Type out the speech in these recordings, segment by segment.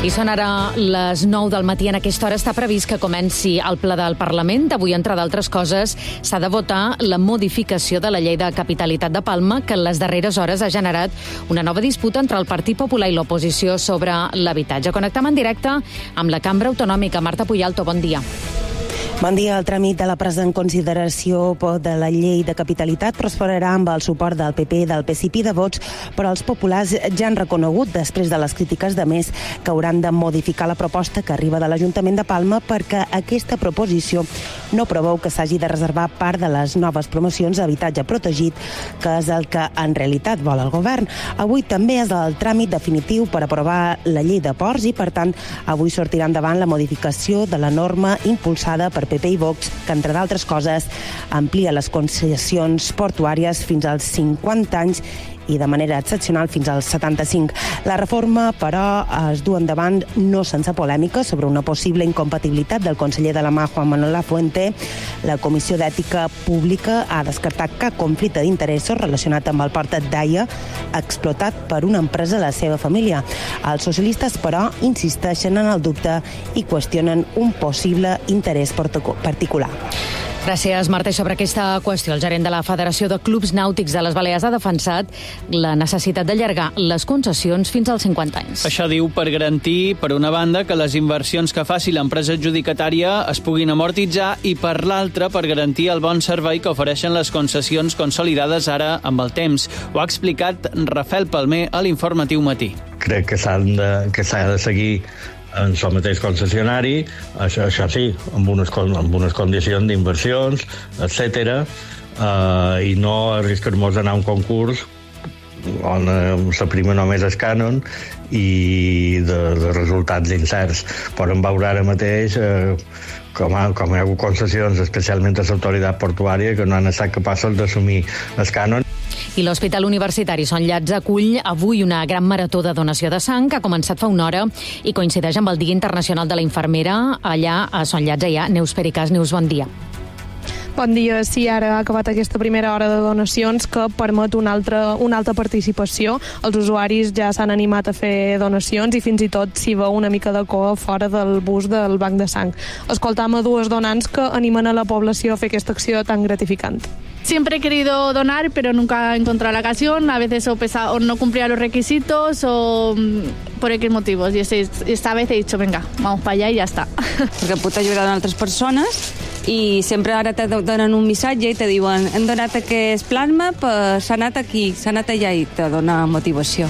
I són ara les 9 del matí. En aquesta hora està previst que comenci el ple del Parlament. Avui, entre d'altres coses, s'ha de votar la modificació de la llei de capitalitat de Palma, que en les darreres hores ha generat una nova disputa entre el Partit Popular i l'oposició sobre l'habitatge. Connectem en directe amb la Cambra Autonòmica. Marta Puyalto, bon dia. Bon dia. El tràmit de la presa en consideració de la llei de capitalitat prosperarà amb el suport del PP i del PSPI de vots, però els populars ja han reconegut, després de les crítiques de Més, que hauran de modificar la proposta que arriba de l'Ajuntament de Palma perquè aquesta proposició no preveu que s'hagi de reservar part de les noves promocions d'habitatge protegit, que és el que en realitat vol el govern. Avui també és el tràmit definitiu per aprovar la llei de ports i, per tant, avui sortirà endavant la modificació de la norma impulsada per PP i Vox, que, entre d'altres coses, amplia les concessions portuàries fins als 50 anys i de manera excepcional fins als 75. La reforma, però, es du endavant no sense polèmica sobre una possible incompatibilitat del conseller de la mà, Juan Manuel Lafuente. La Comissió d'Ètica Pública ha descartat cap conflicte d'interessos relacionat amb el port d'Aia explotat per una empresa de la seva família. Els socialistes, però, insisteixen en el dubte i qüestionen un possible interès particular. Gràcies, Marta. I sobre aquesta qüestió, el gerent de la Federació de Clubs Nàutics de les Balears ha defensat la necessitat d'allargar les concessions fins als 50 anys. Això diu per garantir, per una banda, que les inversions que faci l'empresa adjudicatària es puguin amortitzar i, per l'altra, per garantir el bon servei que ofereixen les concessions consolidades ara amb el temps. Ho ha explicat Rafael Palmer a l'Informatiu Matí. Crec que s'ha de seguir en el mateix concessionari, això sí, amb unes condicions d'inversions, etc. I no arriscar-nos a anar a un concurs on la prima només és cànon i de resultats incerts. Podem veure ara mateix com hi ha hagut concessions, especialment a l'autoritat portuària, que no han estat capaços d'assumir el cànon. I l'Hospital Universitari Son Llats acull avui una gran marató de donació de sang que ha començat fa una hora i coincideix amb el Dia Internacional de la Infermera. Allà a Son Llats hi ha Neus Pericàs. Neus, bon dia. Bon dia. Sí, ara ha acabat aquesta primera hora de donacions que permet una alta participació. Els usuaris ja s'han animat a fer donacions i fins i tot s'hi veu una mica de cua fora del bus del banc de sang. Escoltam a dues donants que animen a la població a fer aquesta acció tan gratificant. Siempre he querido donar, pero nunca he encontrado la ocasión. A veces o no cumplía los requisitos o por X motivos. Y esta vez he dicho, venga, vamos para allá y ya está. Perquè pot ajudar a altres persones i sempre ara te donen un missatge i te diuen hem donat aquest plasma, s'ha anat aquí, s'ha anat allà i te dona motivació.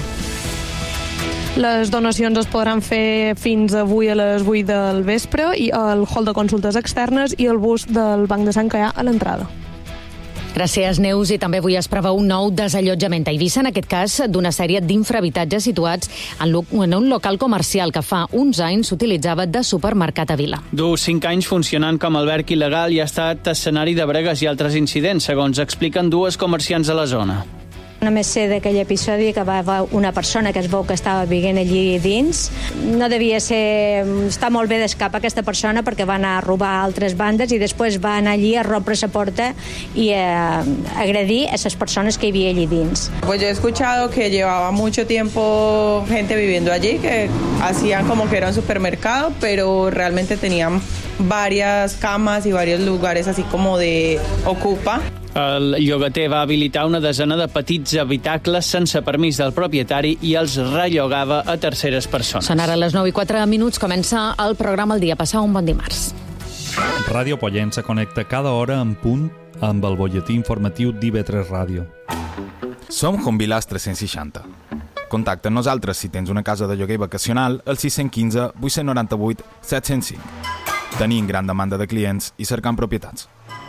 Les donacions es podran fer fins avui a les 8 del vespre i al hall de consultes externes i el bus del banc de sang que hi ha a l'entrada. Gràcies, Neus. I també avui es preveu un nou desallotjament a Eivissa, en aquest cas d'una sèrie d'infrahabitatges situats en un local comercial que fa uns anys s'utilitzava de supermercat a Vila. Du 5 anys funcionant com a alberg il·legal i ha estat escenari de bregues i altres incidents, segons expliquen dues comerciants de la zona. Només sé d'aquell episodi que va haver una persona que es veu que estava vivint allí dins. No devia estar molt bé d'escap aquesta persona perquè va anar a robar a altres bandes i després va anar allí a rompre la porta i a agredir a les persones que hi havia allí dins. Pues yo he escuchado que llevaba mucho tiempo gente viviendo allí, que hacían como que era un supermercado, pero realmente tenían varias camas y varios lugares así como de ocupa. El llogater va habilitar una desena de petits habitacles sense permís del propietari i els rellogava a terceres persones. Són ara les 9:04. Comença el programa El Dia. Passar un bon dimarts. Ràdio Pollença connecta cada hora en punt amb el butlletí informatiu d'IV3 Ràdio. Som Convilàs 360. Contacta amb nosaltres si tens una casa de lloguer vacacional al 615 898 705. Tenim gran demanda de clients i cercant propietats.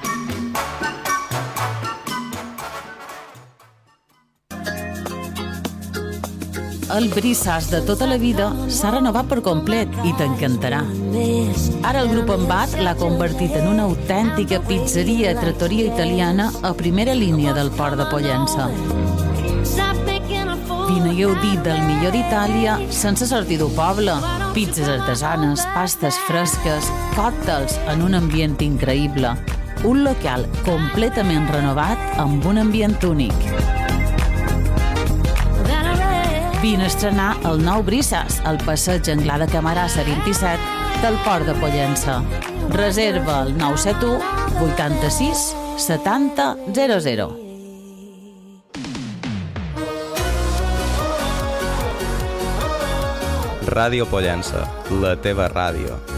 El Brissàs de tota la vida s'ha renovat per complet i t'encantarà. Ara el grup Embat l'ha convertit en una autèntica pizzeria trattoria italiana a primera línia del port de Pollença. Vine i gaudí del millor d'Itàlia sense sortir del poble. Pizzas artesanes, pastes fresques, còctels en un ambient increïble. Un local completament renovat amb un ambient únic. Vine a estrenar el nou Brisas, al passeig Anglà de Camarasa 27 del Port de Pollença. Reserva el 971 86 70 00. Ràdio Pollença, la teva ràdio.